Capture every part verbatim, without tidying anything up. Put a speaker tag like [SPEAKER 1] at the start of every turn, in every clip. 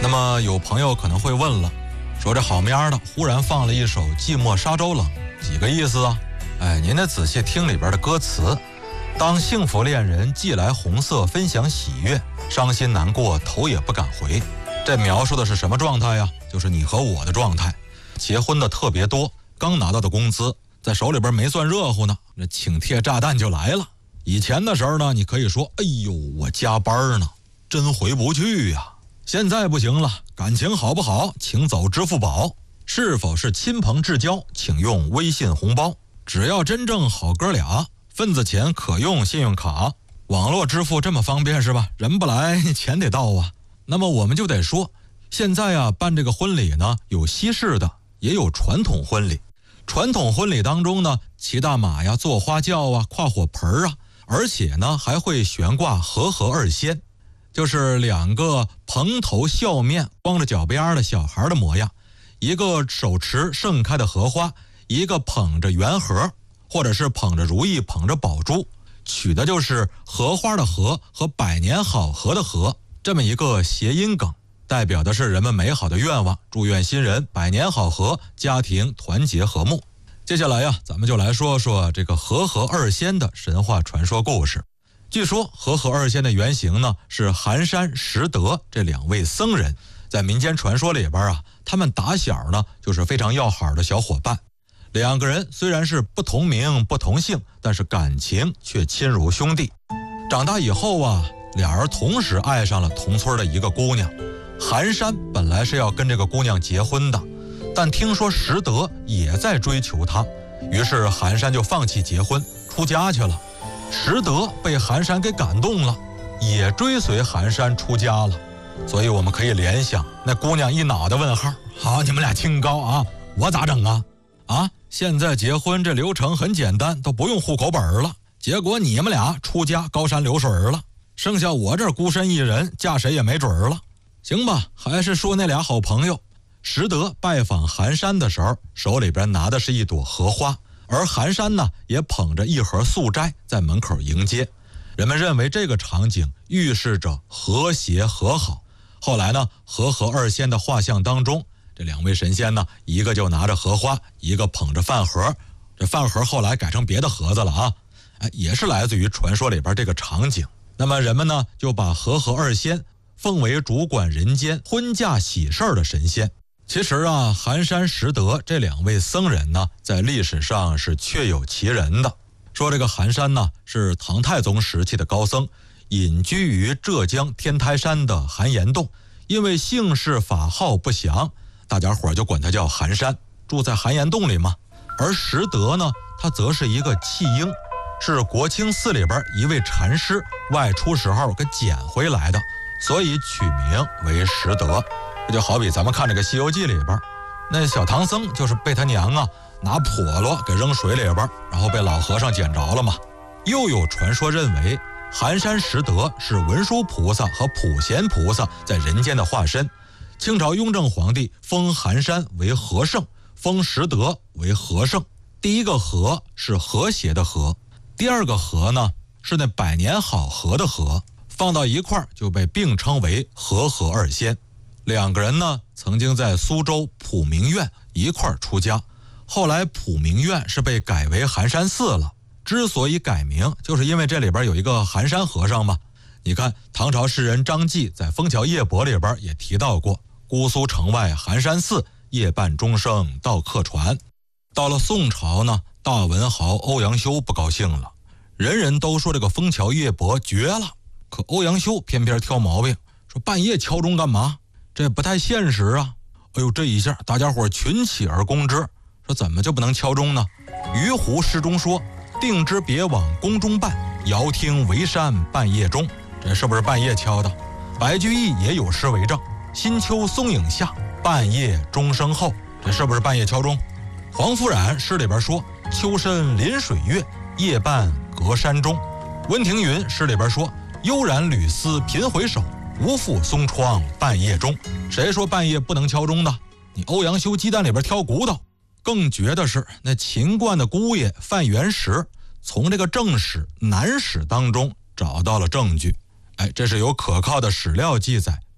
[SPEAKER 1] 那么有朋友可能会问了，说这好面的忽然放了一首《寂寞沙洲冷》，几个意思啊？哎，您得仔细听里边的歌词。当幸福恋人寄来红色分享喜悦，伤心难过头也不敢回。这描述的是什么状态呀？就是你和我的状态。结婚的特别多，刚拿到的工资在手里边没算热乎呢，那请帖炸弹就来了。以前的时候呢，你可以说哎呦我加班呢，真回不去呀。现在不行了，感情好不好请走支付宝，是否是亲朋至交请用微信红包。只要真正好哥俩，份子钱可用信用卡，网络支付这么方便是吧？人不来钱得到啊。那么我们就得说，现在啊办这个婚礼呢，有西式的也有传统婚礼。传统婚礼当中呢，骑大马呀，坐花轿啊，跨火盆啊，而且呢还会悬挂和合二仙，就是两个蓬头笑面光着脚边的小孩的模样，一个手持盛开的荷花，一个捧着圆盒，或者是捧着如意捧着宝珠，取的就是荷花的荷和百年好合的合，这么一个谐音梗，代表的是人们美好的愿望，祝愿新人百年好合，家庭团结和睦。接下来呀，咱们就来说说这个和合二仙的神话传说故事。据说和合二仙的原型呢是寒山拾得这两位僧人，在民间传说里边啊，他们打小呢就是非常要好的小伙伴。两个人虽然是不同名不同姓，但是感情却亲如兄弟。长大以后啊，俩人同时爱上了同村的一个姑娘。寒山本来是要跟这个姑娘结婚的，但听说拾得也在追求她，于是寒山就放弃结婚出家去了。拾得被寒山给感动了，也追随寒山出家了。所以我们可以联想，那姑娘一脑袋问号，好，你们俩清高啊，我咋整啊？啊，现在结婚这流程很简单，都不用户口本了，结果你们俩出家高山流水了，剩下我这孤身一人，嫁谁也没准了。行吧，还是说那俩好朋友。拾得拜访寒山的时候，手里边拿的是一朵荷花，而寒山呢也捧着一盒素斋在门口迎接。人们认为这个场景预示着和谐和好。后来呢，和合二仙的画像当中，这两位神仙呢，一个就拿着荷花，一个捧着饭盒。这饭盒后来改成别的盒子了啊，哎，也是来自于传说里边这个场景。那么人们呢就把和合二仙奉为主管人间婚嫁喜事的神仙。其实啊，寒山拾得这两位僧人呢，在历史上是确有其人的。说这个寒山呢，是唐太宗时期的高僧，隐居于浙江天台山的寒岩洞，因为姓氏法号不详，大家伙就管他叫寒山，住在寒岩洞里嘛。而拾得呢，他则是一个弃婴，是国清寺里边一位禅师外出时候给捡回来的，所以取名为拾得。这就好比咱们看这个《西游记》里边，那小唐僧就是被他娘啊拿笸箩给扔水里边，然后被老和尚捡着了嘛。又有传说认为寒山拾得是文殊菩萨和普贤菩萨在人间的化身。清朝雍正皇帝封寒山为和圣，封拾得为和圣。第一个和是和谐的和，第二个和呢是那百年好合的和，放到一块儿就被并称为和合二仙。两个人呢曾经在苏州普明院一块儿出家，后来普明院是被改为寒山寺了。之所以改名，就是因为这里边有一个寒山和尚嘛。你看唐朝诗人张继在《枫桥夜泊》里边也提到过，姑苏城外寒山寺，夜半钟声到客船。到了宋朝呢，大文豪欧阳修不高兴了，人人都说这个《枫桥夜泊》绝了，可欧阳修偏偏挑毛病，说半夜敲钟干嘛？这不太现实啊！哎呦，这一下大家伙群起而攻之，说怎么就不能敲钟呢？于湖诗中说：“定之别往宫中办，遥听围山半夜钟。”这是不是半夜敲的？白居易也有诗为证：“新秋松影下，半夜钟声后。”这是不是半夜敲钟？黄夫冉诗里边说：“秋深临水月，夜半隔山钟。”温庭筠诗里边说：“悠然缕丝频回首，无复松窗半夜钟。”谁说半夜不能敲钟的？你欧阳修鸡蛋里边挑骨头。更绝的是，那秦观的姑爷范元时从这个正史南史当中找到了证据。哎，这是有可靠的史料记载，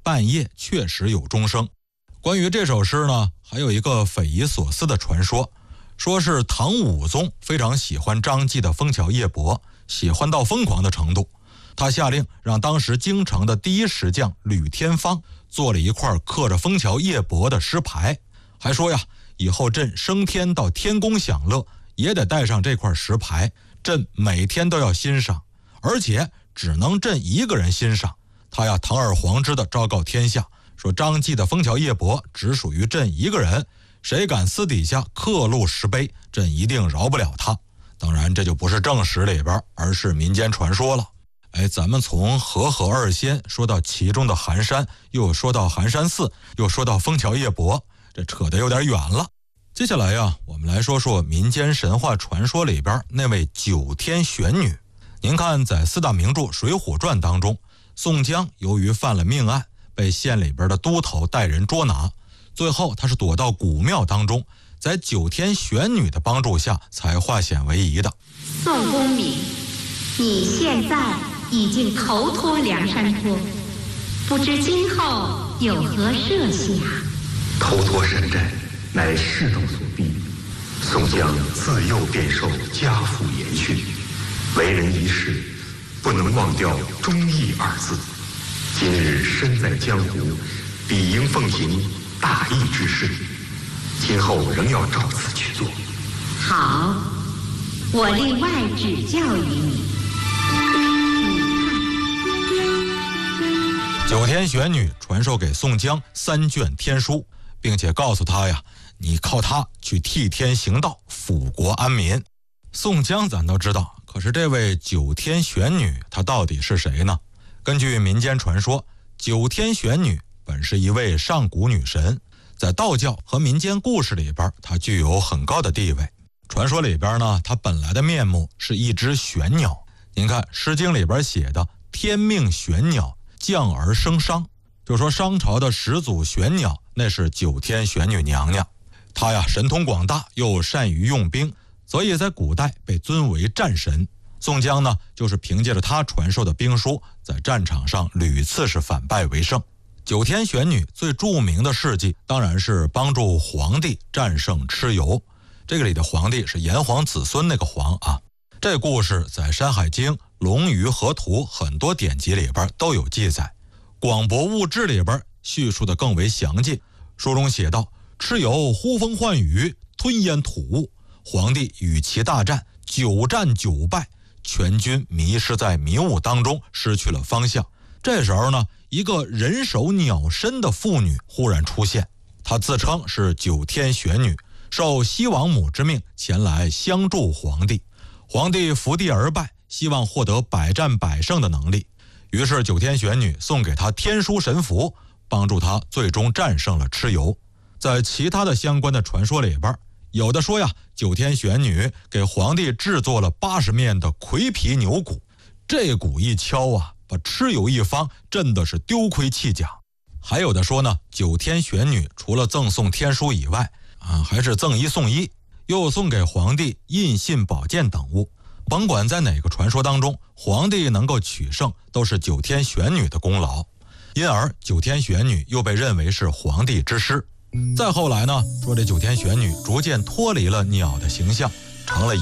[SPEAKER 1] 半夜确实有钟声。关于这首诗呢，还有一个匪夷所思的传说，说是唐武宗非常喜欢张继的枫桥夜泊，喜欢到疯狂的程度。他下令让当时京城的第一石匠吕天芳做了一块刻着枫桥夜泊的诗牌，还说呀，以后朕升天到天宫享乐，也得带上这块石牌，朕每天都要欣赏，而且只能朕一个人欣赏。他呀堂而皇之的昭告天下，说张继的枫桥夜泊只属于朕一个人，谁敢私底下刻录石碑，朕一定饶不了他。当然这就不是正史里边，而是民间传说了。哎，咱们从和合二仙说到其中的寒山，又说到寒山寺，又说到枫桥夜泊，这扯得有点远了。接下来呀，我们来说说民间神话传说里边那位九天玄女。您看，在四大名著《水浒传》当中，宋江由于犯了命案，被县里边的都头带人捉拿，最后他是躲到古庙当中，在九天玄女的帮助下才化险为夷的。
[SPEAKER 2] 宋公明，你现在已经头脱梁山泊，不知今后有何设想？
[SPEAKER 3] 头脱山寨乃世道所逼，宋江自幼便受家父严训，为人一世不能忘掉忠义二字。今日身在江湖，理应奉行大义之事，今后仍要照此去做。
[SPEAKER 2] 好，我另外指教于你。
[SPEAKER 1] 九天玄女传授给宋江三卷天书，并且告诉他呀，你靠它去替天行道，抚国安民。宋江咱都知道，可是这位九天玄女她到底是谁呢？根据民间传说，九天玄女本是一位上古女神，在道教和民间故事里边，她具有很高的地位。传说里边呢，她本来的面目是一只玄鸟。您看《诗经》里边写的天命玄鸟，降而生商，就说商朝的始祖玄鸟那是九天玄女娘娘。她呀神通广大，又善于用兵，所以在古代被尊为战神。宋江呢，就是凭借着他传授的兵书，在战场上屡次是反败为胜。九天玄女最著名的事迹，当然是帮助皇帝战胜蚩尤。这个里的皇帝是炎黄子孙那个黄啊。这故事在《山海经》《龙鱼河图》很多典籍里边都有记载，《广博物志》里边叙述的更为详尽。书中写道，蚩尤呼风唤雨，吞咽吐雾，皇帝与其大战，久战久败，全军迷失在迷雾当中，失去了方向。这时候呢，一个人首鸟身的妇女忽然出现，她自称是九天玄女，受西王母之命前来相助皇帝。皇帝伏地而败，希望获得百战百胜的能力，于是九天玄女送给他天书神符，帮助他最终战胜了蚩尤。在其他的相关的传说里边，有的说呀，九天玄女给皇帝制作了八十面的葵皮牛鼓，这鼓一敲啊，把蚩尤一方震的是丢盔弃甲。还有的说呢，九天玄女除了赠送天书以外啊，还是赠一送一，又送给皇帝印信宝剑等物。甭管在哪个传说当中，皇帝能够取胜都是九天玄女的功劳，因而九天玄女又被认为是皇帝之师。再后来呢，说这九天玄女逐渐脱离了鸟的形象，成了